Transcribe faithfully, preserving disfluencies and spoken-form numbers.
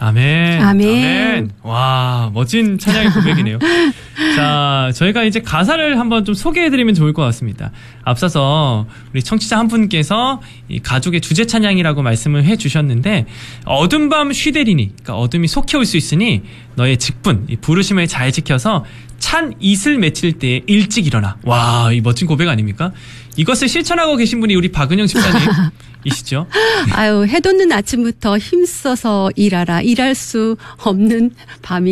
아멘. 아멘. 아멘. 와, 멋진 찬양의 고백이네요. 자, 저희가 이제 가사를 한번 좀 소개해드리면 좋을 것 같습니다. 앞서서 우리 청취자 한 분께서 이 가족의 주제 찬양이라고 말씀을 해주셨는데, 어둠 밤 쉬되리니, 그러니까 어둠이 속히 올 수 있으니 너의 직분, 이 부르심을 잘 지켜서 찬 이슬 맺힐 때 일찍 일어나. 와, 이 멋진 고백 아닙니까? 이것을 실천하고 계신 분이 우리 박은영 집사님이시죠? 아유, 해돋는 아침부터 힘써서 일하라. 일할 수 없는 밤이